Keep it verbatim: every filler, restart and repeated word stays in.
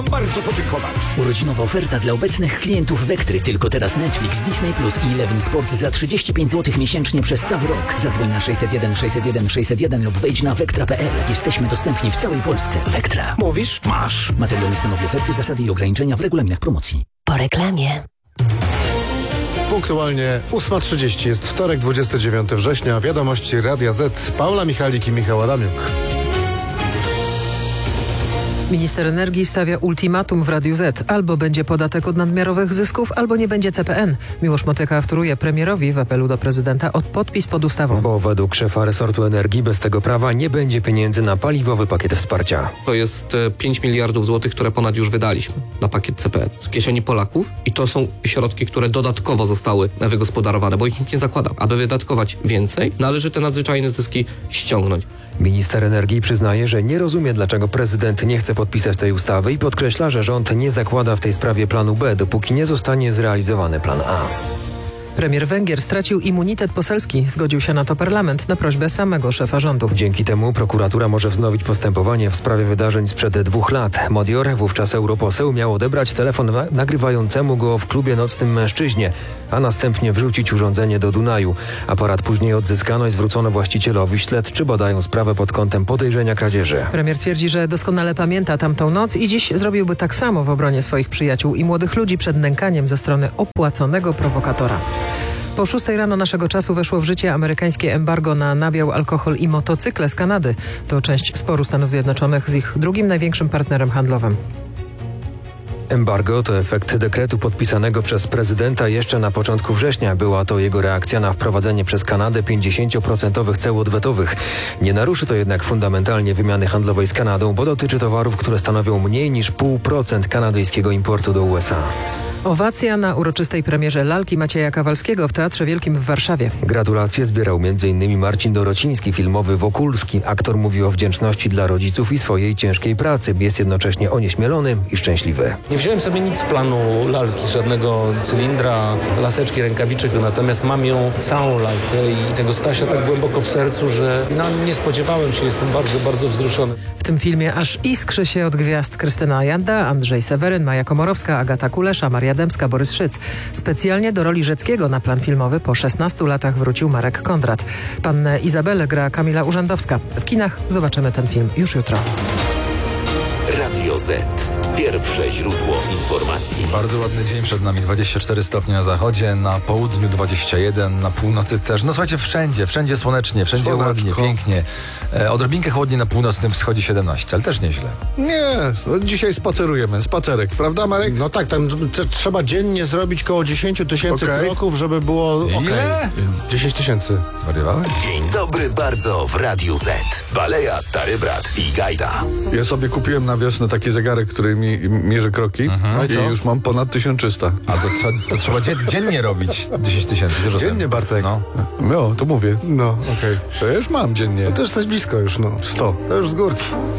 Bardzo podziękować. Urodzinowa oferta dla obecnych klientów Wektry. Tylko teraz Netflix, Disney Plus i Eleven Sport za trzydzieści pięć złotych miesięcznie przez cały rok. Zadzwoń na sześćset jeden sześćset jeden sześćset jeden lub wejdź na wektra kropka pe el. Jesteśmy dostępni w całej Polsce. Wektra. Mówisz? Masz. Materiał nie stanowi oferty, zasady i ograniczenia w regulaminach promocji. Po reklamie. Punktualnie ósma trzydzieści, jest wtorek, dwudziestego dziewiątego września. Wiadomości Radia Z. Paula Michalik i Michał Adamiuk. Minister energii stawia ultimatum w Radiu Z. Albo będzie podatek od nadmiarowych zysków, albo nie będzie C P N. Miłosz Motyka wtóruje premierowi w apelu do prezydenta o podpis pod ustawą. Bo według szefa resortu energii bez tego prawa nie będzie pieniędzy na paliwowy pakiet wsparcia. To jest pięć miliardów złotych, które ponad już wydaliśmy na pakiet C P N z kieszeni Polaków i to są środki, które dodatkowo zostały wygospodarowane, bo ich nikt nie zakłada. Aby wydatkować więcej, należy te nadzwyczajne zyski ściągnąć. Minister energii przyznaje, że nie rozumie, dlaczego prezydent nie chce podpisać tej ustawy i podkreśla, że rząd nie zakłada w tej sprawie planu B, dopóki nie zostanie zrealizowany plan A. Premier Węgier stracił immunitet poselski. Zgodził się na to parlament na prośbę samego szefa rządu. Dzięki temu prokuratura może wznowić postępowanie w sprawie wydarzeń sprzed dwóch lat. Modior, wówczas europoseł, miał odebrać telefon nagrywającemu go w klubie nocnym mężczyźnie, a następnie wrzucić urządzenie do Dunaju. Aparat później odzyskano i zwrócono właścicielowi. Śledczy badają sprawę pod kątem podejrzenia kradzieży. Premier twierdzi, że doskonale pamięta tamtą noc i dziś zrobiłby tak samo w obronie swoich przyjaciół i młodych ludzi przed nękaniem ze strony opłaconego prowokatora. Po szóstej rano naszego czasu weszło w życie amerykańskie embargo na nabiał, alkohol i motocykle z Kanady. To część sporu Stanów Zjednoczonych z ich drugim największym partnerem handlowym. Embargo to efekt dekretu podpisanego przez prezydenta jeszcze na początku września. Była to jego reakcja na wprowadzenie przez Kanadę pięćdziesiąt procent ceł odwetowych. Nie naruszy to jednak fundamentalnie wymiany handlowej z Kanadą, bo dotyczy towarów, które stanowią mniej niż zero przecinek pięć procent kanadyjskiego importu do U S A. Owacja na uroczystej premierze lalki Macieja Kawalskiego w Teatrze Wielkim w Warszawie. Gratulacje zbierał między innymi Marcin Dorociński, filmowy Wokulski. Aktor mówi o wdzięczności dla rodziców i swojej ciężkiej pracy. Jest jednocześnie onieśmielony i szczęśliwy. Nie wziąłem sobie nic z planu lalki, żadnego cylindra, laseczki, rękawiczek, natomiast mam ją całą lalkę i tego Stasia tak głęboko w sercu, że no, nie spodziewałem się, jestem bardzo, bardzo wzruszony. W tym filmie aż iskrzy się od gwiazd Krystyna Janda, Andrzej Seweryn, Maja Komorowska, Agata Kulesza, Maria Dębska, Borys Szyc. Specjalnie do roli Rzeckiego na plan filmowy po szesnastu latach wrócił Marek Kondrat. Pannę Izabelę gra Kamila Urzędowska. W kinach zobaczymy ten film już jutro. Radio Z. Pierwsze źródło informacji. Bardzo ładny dzień przed nami. dwadzieścia cztery stopnie na zachodzie, na południu dwadzieścia jeden, na północy też. No słuchajcie, wszędzie, wszędzie słonecznie, wszędzie Słoneczko. ładnie, pięknie. E, odrobinkę chłodniej na północnym wschodzie siedemnaście, ale też nieźle. Nie, no dzisiaj spacerujemy, spacerek, prawda Marek? No tak, tam t- trzeba dziennie zrobić koło dziesięć tysięcy Okej. kroków, żeby było okej. Ile? dziesięć tysięcy. Zwariowałeś? Dzień dobry bardzo w Radiu Z. Baleja, Stary Brat i Gajda. Ja sobie kupiłem na wiosnę taki zegarek, który mi mierzy kroki Mhm. i już mam ponad tysiąc trzysta. A to, co, to trzeba dzien, dziennie robić dziesięć tysięcy. Dużo Dziennie, ten. Bartek. No. No, to mówię. No, Okej. To ja już mam dziennie. to już jesteś blisko już, no. sto. To już z górki.